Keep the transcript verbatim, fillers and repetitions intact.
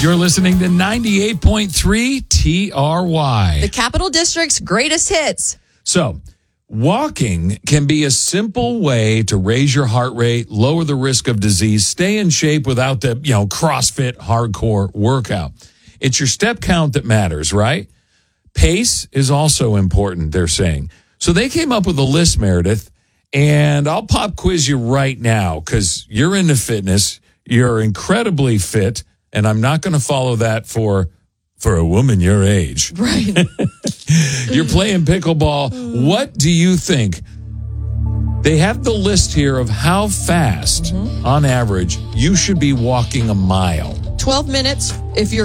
You're listening to ninety-eight point three T R Y. The Capital District's greatest hits. So, walking can be a simple way to raise your heart rate, lower the risk of disease, stay in shape without the, you know, CrossFit hardcore workout. It's your step count that matters, right? Pace is also important, they're saying. So they came up with a list, Meredith, and I'll pop quiz you right now because you're into fitness. You're incredibly fit, and I'm not going to follow that for for a woman your age. Right. You're playing pickleball. What do you think? They have the list here of how fast, mm-hmm. on average, you should be walking a mile. twelve minutes if you're